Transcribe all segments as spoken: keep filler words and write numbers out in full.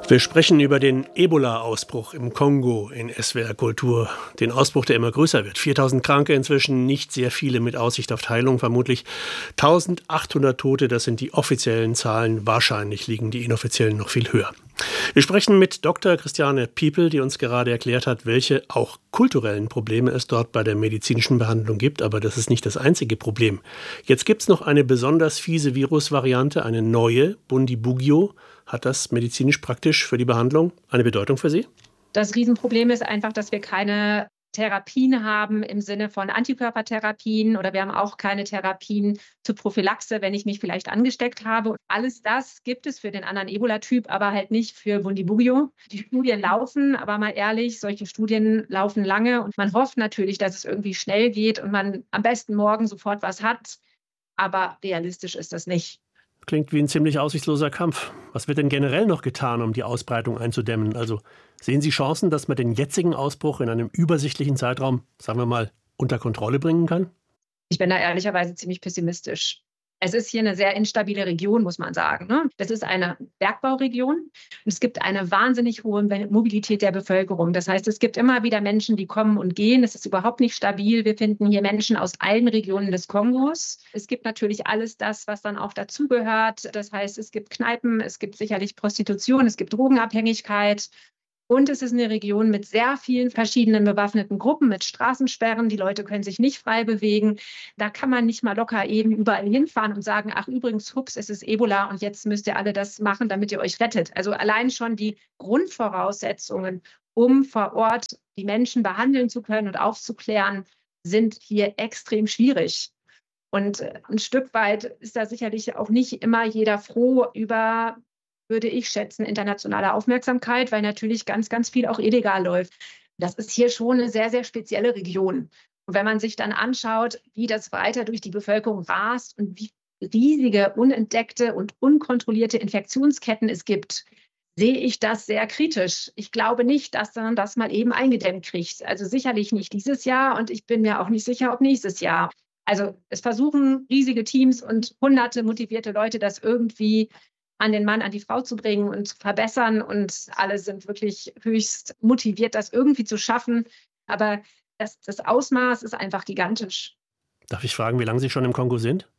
Wir sprechen über den Ebola-Ausbruch im Kongo in S W R Kultur. Den Ausbruch, der immer größer wird. viertausend Kranke inzwischen, nicht sehr viele mit Aussicht auf Heilung vermutlich. eintausendachthundert Tote, das sind die offiziellen Zahlen. Wahrscheinlich liegen die inoffiziellen noch viel höher. Wir sprechen mit Doktor Christiane Piepel, die uns gerade erklärt hat, welche auch kulturellen Probleme es dort bei der medizinischen Behandlung gibt. Aber das ist nicht das einzige Problem. Jetzt gibt es noch eine besonders fiese Virusvariante, eine neue, Bundibugyo. Hat das medizinisch praktisch für die Behandlung eine Bedeutung für Sie? Das Riesenproblem ist einfach, dass wir keine Therapien haben im Sinne von Antikörpertherapien oder wir haben auch keine Therapien zur Prophylaxe, wenn ich mich vielleicht angesteckt habe. Und alles das gibt es für den anderen Ebola-Typ, aber halt nicht für Bundibugyo. Die Studien laufen, aber mal ehrlich, solche Studien laufen lange und man hofft natürlich, dass es irgendwie schnell geht und man am besten morgen sofort was hat, aber realistisch ist das nicht. Klingt wie ein ziemlich aussichtsloser Kampf. Was wird denn generell noch getan, um die Ausbreitung einzudämmen? Also sehen Sie Chancen, dass man den jetzigen Ausbruch in einem übersichtlichen Zeitraum, sagen wir mal, unter Kontrolle bringen kann? Ich bin da ehrlicherweise ziemlich pessimistisch. Es ist hier eine sehr instabile Region, muss man sagen. Ne? Das ist eine Bergbauregion und es gibt eine wahnsinnig hohe Mobilität der Bevölkerung. Das heißt, es gibt immer wieder Menschen, die kommen und gehen. Es ist überhaupt nicht stabil. Wir finden hier Menschen aus allen Regionen des Kongos. Es gibt natürlich alles das, was dann auch dazugehört. Das heißt, es gibt Kneipen, es gibt sicherlich Prostitution, es gibt Drogenabhängigkeit. Und es ist eine Region mit sehr vielen verschiedenen bewaffneten Gruppen, mit Straßensperren. Die Leute können sich nicht frei bewegen. Da kann man nicht mal locker eben überall hinfahren und sagen, ach übrigens, hups, es ist Ebola und jetzt müsst ihr alle das machen, damit ihr euch rettet. Also allein schon die Grundvoraussetzungen, um vor Ort die Menschen behandeln zu können und aufzuklären, sind hier extrem schwierig. Und ein Stück weit ist da sicherlich auch nicht immer jeder froh über, würde ich schätzen, internationale Aufmerksamkeit, weil natürlich ganz, ganz viel auch illegal läuft. Das ist hier schon eine sehr, sehr spezielle Region. Und wenn man sich dann anschaut, wie das weiter durch die Bevölkerung rast und wie riesige, unentdeckte und unkontrollierte Infektionsketten es gibt, sehe ich das sehr kritisch. Ich glaube nicht, dass man das mal eben eingedämmt kriegt. Also sicherlich nicht dieses Jahr und ich bin mir auch nicht sicher, ob nächstes Jahr. Also es versuchen riesige Teams und hunderte motivierte Leute, das irgendwie an den Mann, an die Frau zu bringen und zu verbessern. Und alle sind wirklich höchst motiviert, das irgendwie zu schaffen. Aber das, das Ausmaß ist einfach gigantisch. Darf ich fragen, wie lange Sie schon im Kongo sind?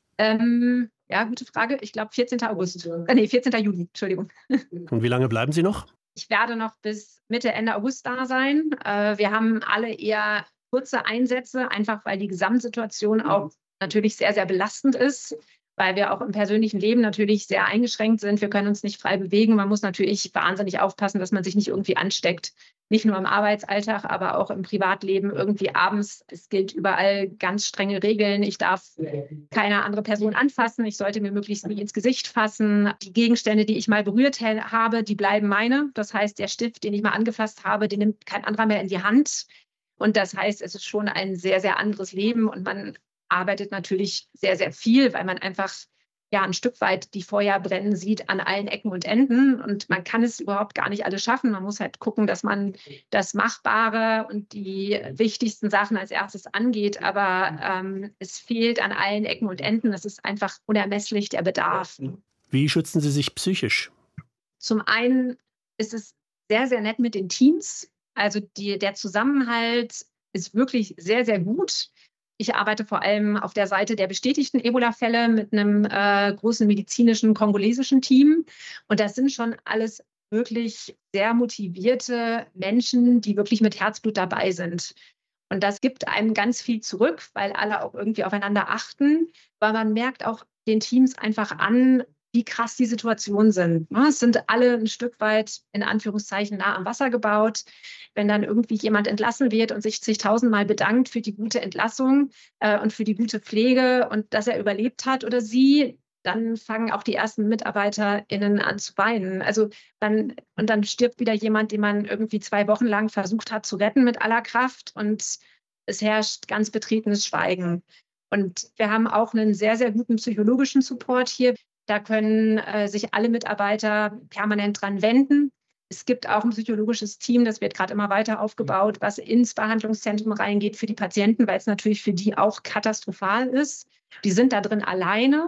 Ähm, ja, gute Frage. Ich glaube vierzehnten August. Äh, nee, vierzehnten Juli, Entschuldigung. Und wie lange bleiben Sie noch? Ich werde noch bis Mitte, Ende August da sein. Äh, wir haben alle eher kurze Einsätze, einfach weil die Gesamtsituation auch natürlich sehr, sehr belastend ist, weil wir auch im persönlichen Leben natürlich sehr eingeschränkt sind. Wir können uns nicht frei bewegen. Man muss natürlich wahnsinnig aufpassen, dass man sich nicht irgendwie ansteckt. Nicht nur im Arbeitsalltag, aber auch im Privatleben irgendwie abends. Es gilt überall ganz strenge Regeln. Ich darf keine andere Person anfassen. Ich sollte mir möglichst nie ins Gesicht fassen. Die Gegenstände, die ich mal berührt habe, die bleiben meine. Das heißt, der Stift, den ich mal angefasst habe, den nimmt kein anderer mehr in die Hand. Und das heißt, es ist schon ein sehr, sehr anderes Leben und man arbeitet natürlich sehr, sehr viel, weil man einfach ja ein Stück weit die Feuer brennen sieht an allen Ecken und Enden und man kann es überhaupt gar nicht alles schaffen. Man muss halt gucken, dass man das Machbare und die wichtigsten Sachen als erstes angeht, aber ähm, es fehlt an allen Ecken und Enden. Es ist einfach unermesslich der Bedarf. Wie schützen Sie sich psychisch? Zum einen ist es sehr, sehr nett mit den Teams. Also die, der Zusammenhalt ist wirklich sehr, sehr gut. Ich arbeite vor allem auf der Seite der bestätigten Ebola-Fälle mit einem äh, großen medizinischen kongolesischen Team. Und das sind schon alles wirklich sehr motivierte Menschen, die wirklich mit Herzblut dabei sind. Und das gibt einem ganz viel zurück, weil alle auch irgendwie aufeinander achten. Weil man merkt auch den Teams einfach an, wie krass die Situationen sind. Es sind alle ein Stück weit in Anführungszeichen nah am Wasser gebaut. Wenn dann irgendwie jemand entlassen wird und sich zigtausendmal bedankt für die gute Entlassung äh, und für die gute Pflege und dass er überlebt hat oder sie, dann fangen auch die ersten MitarbeiterInnen an zu weinen. Also dann, und dann stirbt wieder jemand, den man irgendwie zwei Wochen lang versucht hat zu retten mit aller Kraft und es herrscht ganz betretenes Schweigen. Und wir haben auch einen sehr, sehr guten psychologischen Support hier. Da können äh, sich alle Mitarbeiter permanent dran wenden. Es gibt auch ein psychologisches Team, das wird gerade immer weiter aufgebaut, was ins Behandlungszentrum reingeht für die Patienten, weil es natürlich für die auch katastrophal ist. Die sind da drin alleine.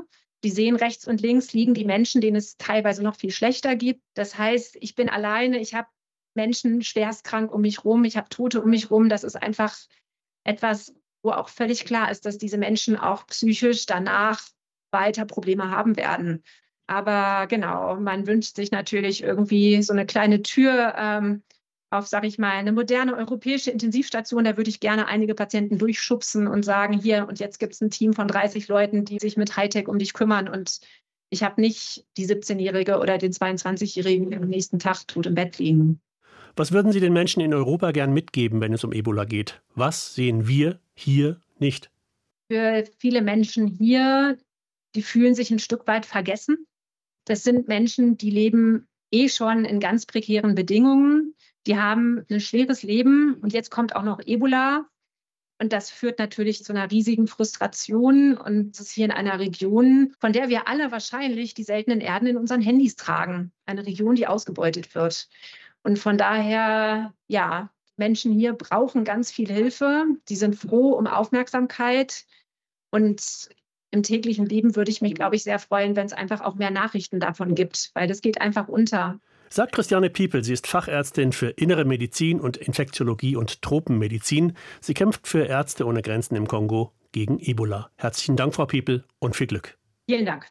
Die sehen, rechts und links liegen die Menschen, denen es teilweise noch viel schlechter geht. Das heißt, ich bin alleine, ich habe Menschen schwerstkrank um mich rum, ich habe Tote um mich rum. Das ist einfach etwas, wo auch völlig klar ist, dass diese Menschen auch psychisch danach weiter Probleme haben werden. Aber genau, man wünscht sich natürlich irgendwie so eine kleine Tür ähm, auf, sage ich mal, eine moderne europäische Intensivstation. Da würde ich gerne einige Patienten durchschubsen und sagen, hier und jetzt gibt es ein Team von dreißig Leuten, die sich mit Hightech um dich kümmern. Und ich habe nicht die siebzehnjährige oder den zweiundzwanzigjährigen, die am nächsten Tag tot im Bett liegen. Was würden Sie den Menschen in Europa gern mitgeben, wenn es um Ebola geht? Was sehen wir hier nicht? Für viele Menschen hier, die fühlen sich ein Stück weit vergessen. Das sind Menschen, die leben eh schon in ganz prekären Bedingungen. Die haben ein schweres Leben und jetzt kommt auch noch Ebola. Und das führt natürlich zu einer riesigen Frustration. Und das ist hier in einer Region, von der wir alle wahrscheinlich die seltenen Erden in unseren Handys tragen. Eine Region, die ausgebeutet wird. Und von daher, ja, Menschen hier brauchen ganz viel Hilfe. Die sind froh um Aufmerksamkeit. Und im täglichen Leben würde ich mich, glaube ich, sehr freuen, wenn es einfach auch mehr Nachrichten davon gibt, weil das geht einfach unter. Sagt Christiane Piepel, sie ist Fachärztin für Innere Medizin und Infektiologie und Tropenmedizin. Sie kämpft für Ärzte ohne Grenzen im Kongo gegen Ebola. Herzlichen Dank, Frau Piepel, und viel Glück. Vielen Dank.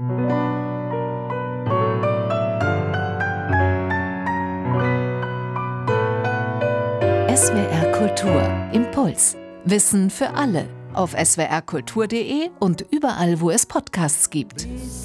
S W R Kultur Impuls. Wissen für alle auf s w r kultur punkt d e und überall, wo es Podcasts gibt.